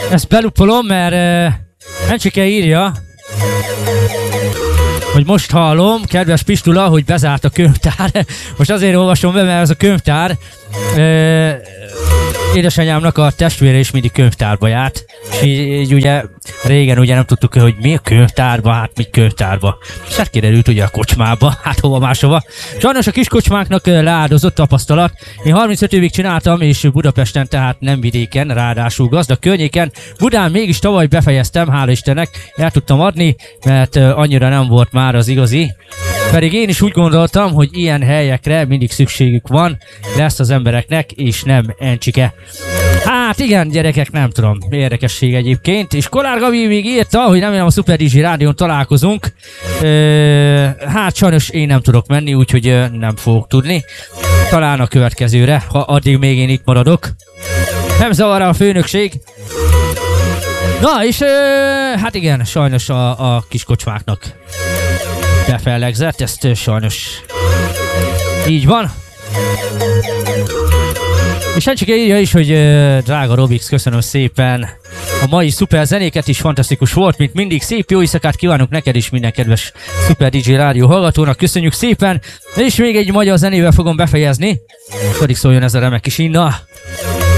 Ezt belupolom, mert Encsike írja, hogy most hallom, kedves Pistula, hogy bezárt a könyvtár. Most azért olvasom be, mert ez a könyvtár édesanyámnak a testvére is mindig könyvtárba járt. És így ugye régen ugye nem tudtuk, hogy mi a könyvtárba, hát mi könyvtárba. És hát kiderült ugye a kocsmába, hát hova máshova. Sajnos a kis kocsmáknak leáldozott tapasztalat. Én 35 évig csináltam, és Budapesten, tehát nem vidéken, ráadásul gazdag környéken. Budán mégis tavaly befejeztem, hála Istennek, el tudtam adni, mert annyira nem volt már az igazi. Pedig én is úgy gondoltam, hogy ilyen helyekre mindig szükségük van, lesz az embereknek, és nem Encsike. Hát igen, gyerekek, nem tudom, érdekesség egyébként. És Kolár Gabi még írta, hogy remélem a Super DJ Rádión találkozunk. Hát sajnos én nem tudok menni, úgyhogy nem fogok tudni. Talán a következőre, ha addig még én itt maradok. Nem zavar a főnökség. Na és hát igen, sajnos a kis kocsmáknak befellegzett, ezt sajnos így van. És Encsike írja is, hogy drága Robix, köszönöm szépen a mai szuper zenéket is, fantasztikus volt, mint mindig. Szép jó éjszakát kívánok neked is, minden kedves Super DJ Rádió hallgatónak, köszönjük szépen. És még egy magyar zenével fogom befejezni, pedig szóljon ez a remek kis inna.